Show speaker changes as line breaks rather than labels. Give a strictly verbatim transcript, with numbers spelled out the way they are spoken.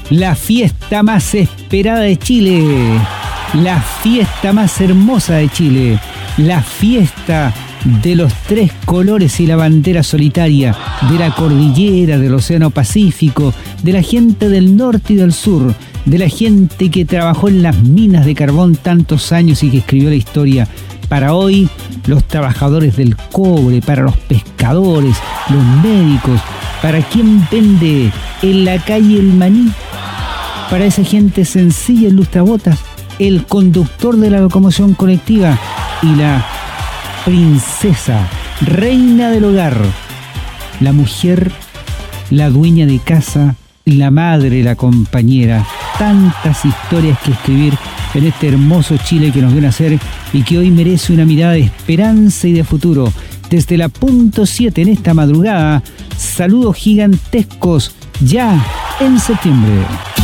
la fiesta más esperada de Chile, la fiesta más hermosa de Chile, la fiesta de los tres colores y la bandera solitaria, de la cordillera, del Océano Pacífico, de la gente del norte y del sur, de la gente que trabajó en las minas de carbón tantos años y que escribió la historia. Para hoy, los trabajadores del cobre, para los pescadores, los médicos, para quien vende en la calle el maní, para esa gente sencilla en lustrabotas, el conductor de la locomoción colectiva y la princesa, reina del hogar, la mujer, la dueña de casa, la madre, la compañera. Tantas historias que escribir en este hermoso Chile que nos vio nacer y que hoy merece una mirada de esperanza y de futuro. Desde la punto siete en esta madrugada, saludos gigantescos ya en septiembre.